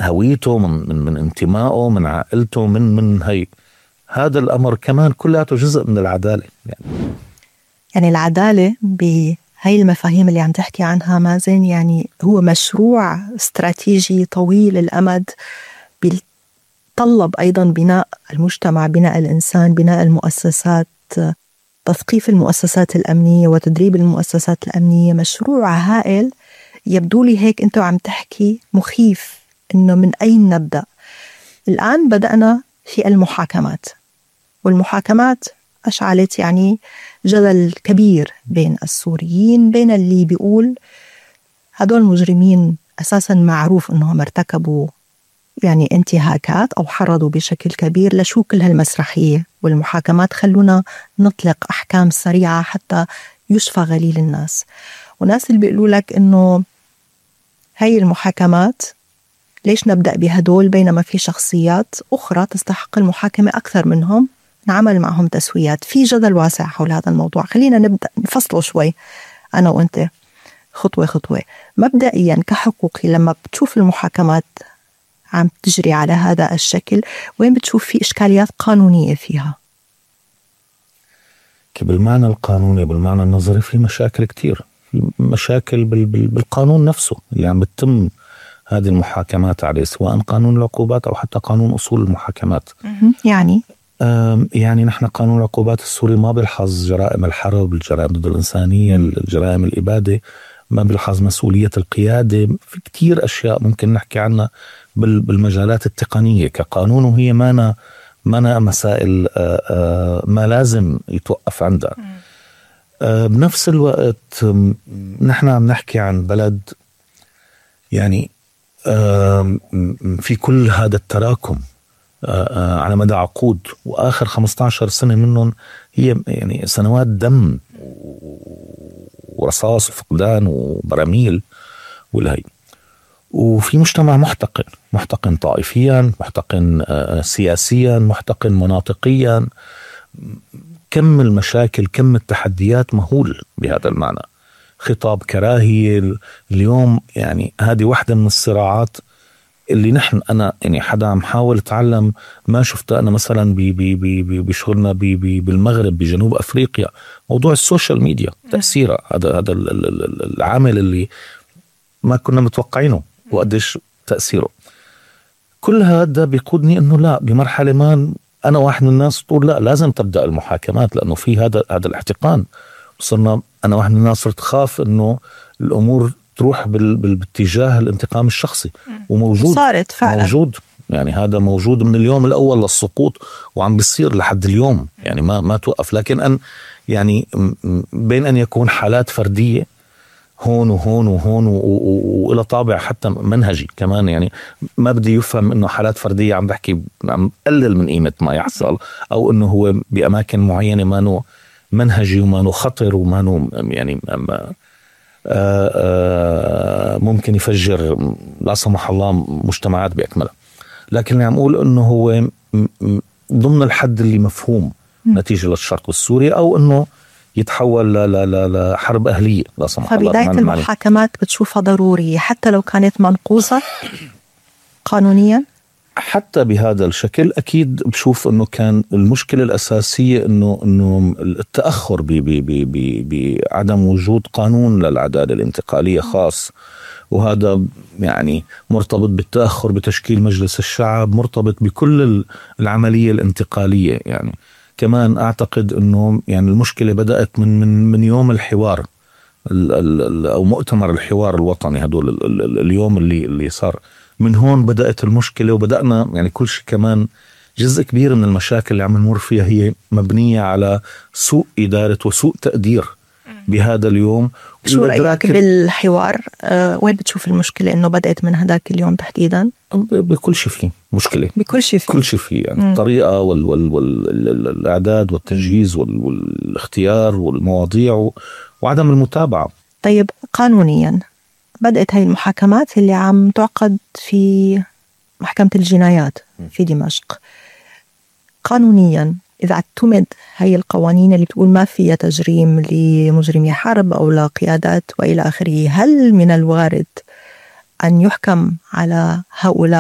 هويته، من انتمائه، من عائلته، من هي. هذا الأمر كمان كلياته جزء من العدالة. يعني العدالة بهي المفاهيم اللي عم تحكي عنها مازن، يعني هو مشروع استراتيجي طويل الأمد بيتطلب أيضا بناء المجتمع، بناء الإنسان، بناء المؤسسات، تثقيف المؤسسات الأمنية وتدريب المؤسسات الأمنية. مشروع هائل. يبدو لي هيك أنت عم تحكي مخيف إنه من أين نبدأ. الآن بدأنا في المحاكمات، والمحاكمات أشعلت يعني جدل كبير بين السوريين، بين اللي بيقول هدول المجرمين أساساً معروف أنهم ارتكبوا يعني انتهاكات أو حرضوا بشكل كبير، لشو كل هالمسرحية والمحاكمات، خلونا نطلق أحكام سريعة حتى يشفى غليل الناس. وناس اللي بيقولوا لك إنه هاي المحاكمات ليش نبدأ بهدول بينما في شخصيات أخرى تستحق المحاكمة أكثر منهم، نعمل معهم تسويات. في جدل واسع حول هذا الموضوع. خلينا نبدأ نفصله شوي أنا وأنت خطوة خطوة. مبدئيا كحقوقي، لما بتشوف المحاكمات عم تجري على هذا الشكل، وين بتشوف في إشكاليات قانونية فيها؟ بالمعنى القانوني، بالمعنى النظري، في مشاكل كتير. في مشاكل بالقانون نفسه اللي عم بتتم هذه المحاكمات عليه، سواء قانون العقوبات أو حتى قانون أصول المحاكمات. يعني نحن قانون العقوبات السوري ما بيلحظ جرائم الحرب، الجرائم ضد الإنسانية، الجرائم الإبادة، ما بيلحظ مسؤولية القيادة. في كتير أشياء ممكن نحكي عنها بالمجالات التقنية كقانون، وهي مانا مسائل ما لازم يتوقف عندها. بنفس الوقت نحن عم نحكي عن بلد يعني في كل هذا التراكم على مدى عقود، وآخر 15 سنة منهم هي يعني سنوات دم ورصاص وفقدان وبراميل والهي. وفي مجتمع محتقن طائفيا، محتقن سياسيا، محتقن مناطقيا. كم المشاكل، كم التحديات مهول بهذا المعنى. خطاب كراهية اليوم، يعني هذه واحدة من الصراعات اللي أنا يعني حدا عم حاول أتعلم ما شفته أنا مثلا بشغلنا بالمغرب، بجنوب أفريقيا، موضوع السوشيال ميديا تأثيرها، هذا العامل اللي ما كنا متوقعينه وقديش تأثيره. كل هذا بيقودني إنه لا، بمرحلة ما أنا واحد من الناس تقول لا، لازم تبدأ المحاكمات، لأنه في هذا الاحتقان. وصرنا أنا واحد من الناس صرت خاف إنه الأمور تروح باتجاه الانتقام الشخصي، وموجود، صارت فعلا موجود. يعني هذا موجود من اليوم الأول للسقوط، وعم بيصير لحد اليوم، يعني ما توقف. لكن يعني بين أن يكون حالات فردية هون وهون وهون وإلى طابع حتى منهجي كمان، يعني ما بدي يفهم إنه حالات فردية عم بحكي عم قلل من قيمة ما يحصل، أو إنه هو بأماكن معينة ما منهجي وما خطر وما يعني ممكن يفجر لا سمح الله مجتمعات بأكملها. لكن اللي عم أقول إنه هو ضمن الحد اللي مفهوم نتيجة للشرق السوري، أو إنه يتحول لحرب أهلية لا سمح الله. فبداية المحاكمات بتشوفها ضرورية حتى لو كانت منقوصة قانونيا؟ حتى بهذا الشكل أكيد بشوف إنه كان المشكلة الأساسية إنه التأخر بعدم وجود قانون للعدالة الانتقالية خاص، وهذا يعني مرتبط بالتأخر بتشكيل مجلس الشعب، مرتبط بكل العملية الانتقالية. يعني كمان أعتقد إنه يعني المشكلة بدأت من يوم الحوار أو مؤتمر الحوار الوطني، هدول اليوم اللي صار. من هون بدأت المشكلة، وبدأنا يعني كل شيء. كمان جزء كبير من المشاكل اللي عم نمر فيها هي مبنية على سوء إدارة وسوء تقدير بهذا اليوم. شو رأيك بالحوار؟ وين بتشوف المشكلة إنه بدأت من هذاك اليوم تحديدا؟ بكل شيء فيه مشكلة، بكل شيء فيه، كل شيء فيه. يعني الطريقة والإعداد والتجهيز والاختيار والمواضيع وعدم المتابعة. طيب قانونيا بدأت هاي المحاكمات اللي عم تعقد في محكمة الجنايات في دمشق. قانونيا إذا اعتمد هاي القوانين اللي بتقول ما فيها تجريم لمجرمي حرب أو لقيادات وإلى آخره، هل من الوارد أن يحكم على هؤلاء